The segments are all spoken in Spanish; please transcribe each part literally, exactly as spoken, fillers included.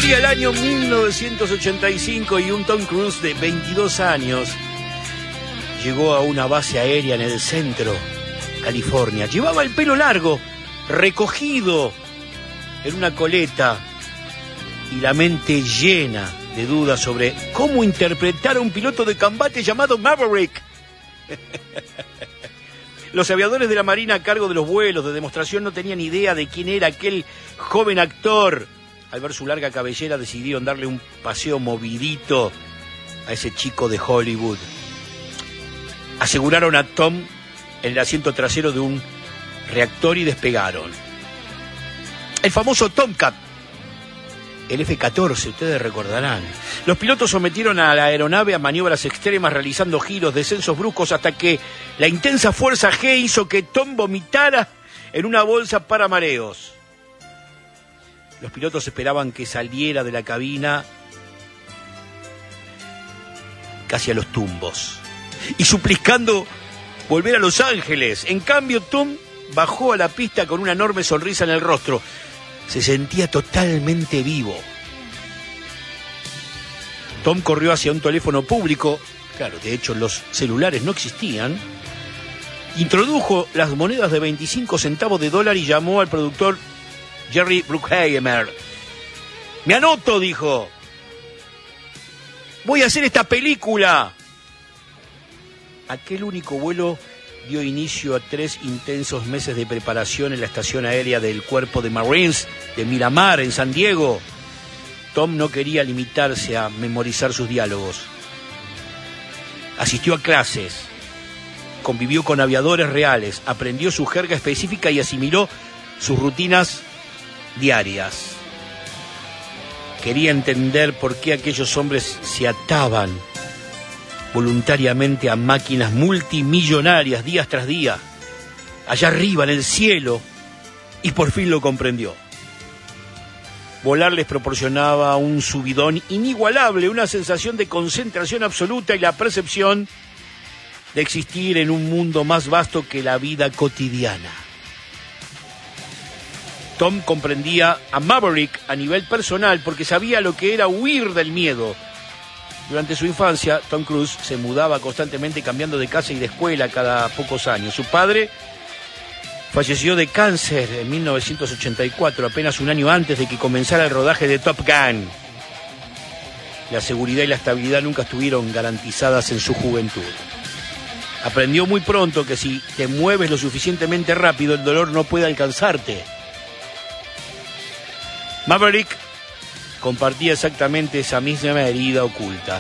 Corría el año mil novecientos ochenta y cinco y un Tom Cruise de veintidós años llegó a una base aérea en el centro, California. Llevaba el pelo largo, recogido en una coleta y la mente llena de dudas sobre cómo interpretar a un piloto de combate llamado Maverick. Los aviadores de la Marina a cargo de los vuelos de demostración no tenían idea de quién era aquel joven actor. Al ver su larga cabellera decidieron darle un paseo movidito a ese chico de Hollywood. Aseguraron a Tom en el asiento trasero de un reactor y despegaron. El famoso Tomcat, el efe catorce, ustedes recordarán. Los pilotos sometieron a la aeronave a maniobras extremas, realizando giros, descensos bruscos, hasta que la intensa fuerza G hizo que Tom vomitara en una bolsa para mareos. Los pilotos esperaban que saliera de la cabina casi a los tumbos y suplicando volver a Los Ángeles. En cambio, Tom bajó a la pista con una enorme sonrisa en el rostro. Se sentía totalmente vivo. Tom corrió hacia un teléfono público. Claro, de hecho los celulares no existían. Introdujo las monedas de veinticinco centavos de dólar y llamó al productor Jerry Bruckheimer. Me anoto, dijo. Voy a hacer esta película. Aquel único vuelo dio inicio a tres intensos meses de preparación en la estación aérea del Cuerpo de Marines de Miramar, en San Diego. Tom no quería limitarse a memorizar sus diálogos. Asistió a clases, convivió con aviadores reales, aprendió su jerga específica y asimiló sus rutinas diarias. Quería entender por qué aquellos hombres se ataban voluntariamente a máquinas multimillonarias día tras día, allá arriba en el cielo, y por fin lo comprendió. Volar les proporcionaba un subidón inigualable, una sensación de concentración absoluta y la percepción de existir en un mundo más vasto que la vida cotidiana. Tom comprendía a Maverick a nivel personal porque sabía lo que era huir del miedo. Durante su infancia, Tom Cruise se mudaba constantemente, cambiando de casa y de escuela cada pocos años. Su padre falleció de cáncer en mil novecientos ochenta y cuatro, apenas un año antes de que comenzara el rodaje de Top Gun. La seguridad y la estabilidad nunca estuvieron garantizadas en su juventud. Aprendió muy pronto que si te mueves lo suficientemente rápido, el dolor no puede alcanzarte. Maverick compartía exactamente esa misma herida oculta.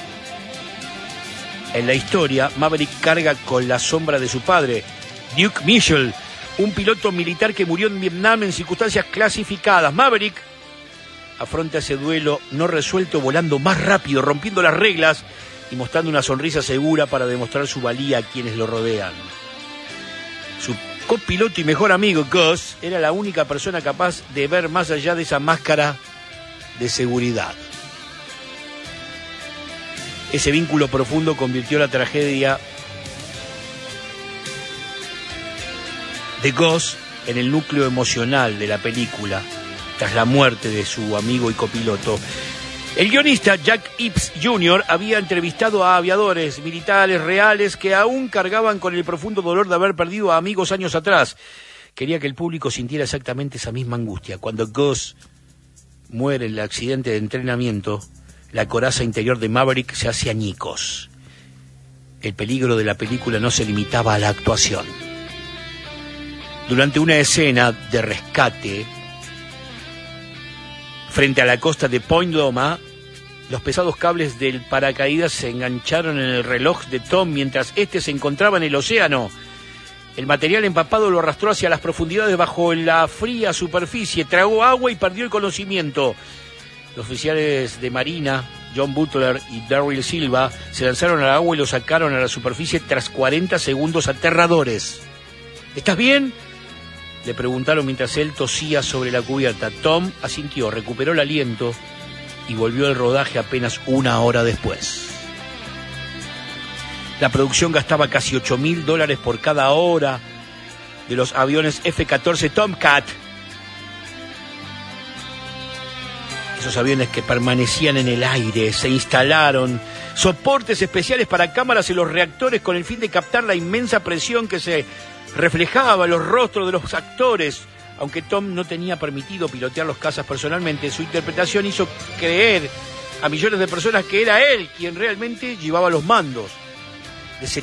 En la historia, Maverick carga con la sombra de su padre, Duke Mitchell, un piloto militar que murió en Vietnam en circunstancias clasificadas. Maverick afronta ese duelo no resuelto volando más rápido, rompiendo las reglas y mostrando una sonrisa segura para demostrar su valía a quienes lo rodean. Su copiloto y mejor amigo, Gus, era la única persona capaz de ver más allá de esa máscara de seguridad. Ese vínculo profundo convirtió la tragedia de Gus en el núcleo emocional de la película, tras la muerte de su amigo y copiloto. El guionista Jack Ibbs junior había entrevistado a aviadores militares reales que aún cargaban con el profundo dolor de haber perdido a amigos años atrás. Quería que el público sintiera exactamente esa misma angustia. Cuando Gus muere en el accidente de entrenamiento, la coraza interior de Maverick se hace añicos. El peligro de la película no se limitaba a la actuación. Durante una escena de rescate frente a la costa de Point Loma, los pesados cables del paracaídas se engancharon en el reloj de Tom mientras éste se encontraba en el océano. El material empapado lo arrastró hacia las profundidades bajo la fría superficie, tragó agua y perdió el conocimiento. Los oficiales de Marina, John Butler y Darryl Silva, se lanzaron al agua y lo sacaron a la superficie tras cuarenta segundos aterradores. ¿Estás bien?, le preguntaron mientras él tosía sobre la cubierta. Tom asintió, recuperó el aliento y volvió al rodaje apenas una hora después. La producción gastaba casi ocho mil dólares por cada hora de los aviones efe catorce Tomcat. esos aviones que permanecían en el aire, se instalaron soportes especiales para cámaras en los reactores con el fin de captar la inmensa presión que se reflejaba en los rostros de los actores. Aunque Tom no tenía permitido pilotear los cazas personalmente, su interpretación hizo creer a millones de personas que era él quien realmente llevaba los mandos de ese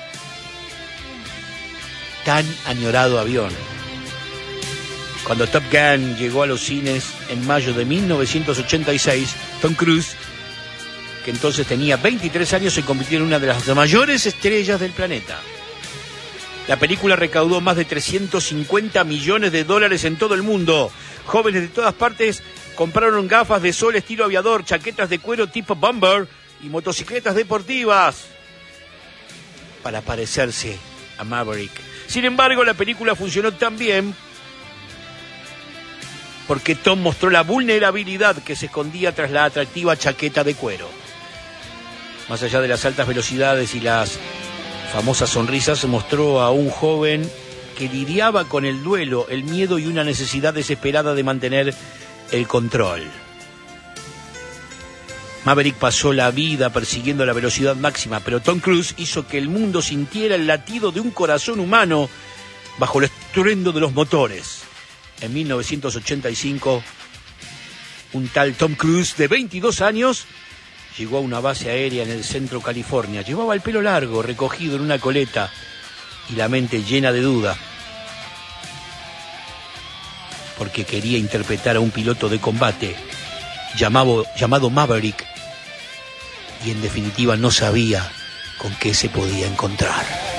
tan añorado avión. Cuando Top Gun llegó a los cines en mayo de mil novecientos ochenta y seis, Tom Cruise, que entonces tenía veintitrés años, se convirtió en una de las mayores estrellas del planeta. La película recaudó más de trescientos cincuenta millones de dólares en todo el mundo. Jóvenes de todas partes compraron gafas de sol estilo aviador, chaquetas de cuero tipo bomber y motocicletas deportivas para parecerse a Maverick. Sin embargo, la película funcionó tan bien porque Tom mostró la vulnerabilidad que se escondía tras la atractiva chaqueta de cuero. Más allá de las altas velocidades y las famosas sonrisas, mostró a un joven que lidiaba con el duelo, el miedo y una necesidad desesperada de mantener el control. Maverick pasó la vida persiguiendo la velocidad máxima, pero Tom Cruise hizo que el mundo sintiera el latido de un corazón humano bajo el estruendo de los motores. En mil novecientos ochenta y cinco, un tal Tom Cruise de veintidós años llegó a una base aérea en el centro de California. Llevaba el pelo largo, recogido en una coleta y la mente llena de duda, porque quería interpretar a un piloto de combate llamado, llamado Maverick, y en definitiva no sabía con qué se podía encontrar.